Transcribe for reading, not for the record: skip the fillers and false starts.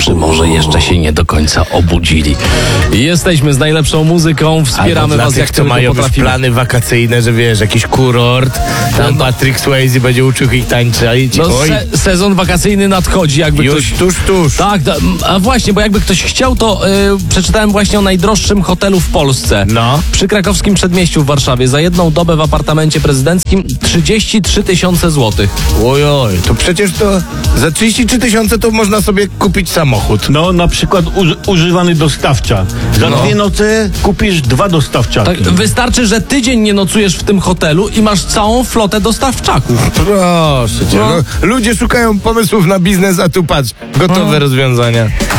którzy może jeszcze się nie do końca obudzili. Jesteśmy z najlepszą muzyką, wspieramy was jak to tylko mają już potrafimy. plany wakacyjne, że wiesz, jakiś kurort, tam Patrick Swayze będzie uczył ich tańczyć. No, Oj, sezon wakacyjny nadchodzi, jakby już ktoś... tuż. Tak, a właśnie, bo jakby ktoś chciał, to przeczytałem właśnie o najdroższym hotelu w Polsce. No. Przy krakowskim przedmieściu w Warszawie. Za jedną dobę w apartamencie prezydenckim 33 000 złotych. Ojoj, to przecież to za 33 000 to można sobie kupić samochód. No, na przykład używany dostawcza. Za 2 noce kupisz 2 dostawczaki. Tak, wystarczy, że tydzień nie nocujesz w tym hotelu i masz całą flotę dostawczaków. Proszę cię, No. ludzie szukają pomysłów na biznes, a tu patrz, gotowe rozwiązania.